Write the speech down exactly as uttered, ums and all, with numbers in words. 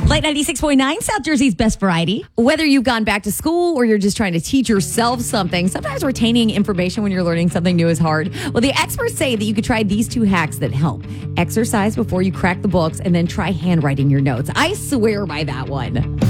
Light ninety-six point nine, South Jersey's best variety. Whether you've gone back to school or you're just trying to teach yourself something, sometimes retaining information when you're learning something new is hard. Well, the experts say that you could try these two hacks that help. Exercise before you crack the books and then try handwriting your notes. I swear by that one.